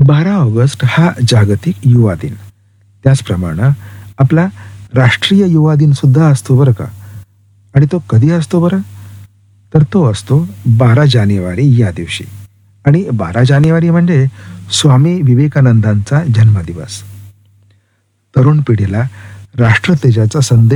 12 August हा जागतिक युवा दिन. त्याचप्रमाणे आपला राष्ट्रीय युवा दिन सुद्धा असतो बरं का. आणि तो कधी असतो बरं? तर तो असतो 12 जानेवारी या दिवशी. आणि 12 जानेवारी म्हणजे स्वामी विवेकानंदांचा जन्मदिवस. तरुण पिढीला राष्ट्रतेजाचा संदेश